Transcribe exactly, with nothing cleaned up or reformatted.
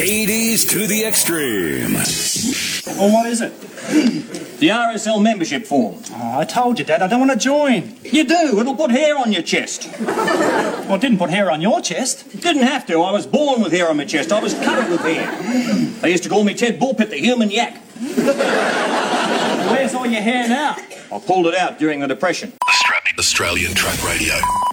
eighties to the extreme. Well, what is it? The R S L membership form. Oh, I told you, Dad, I don't want to join. You do. It'll put hair on your chest. Well, it didn't put hair on your chest. Didn't have to. I was born with hair on my chest. I was covered with hair. They used to call me Ted Bullpit, the human yak. Where's all your hair now? I pulled it out during the Depression. Australian Truck Radio.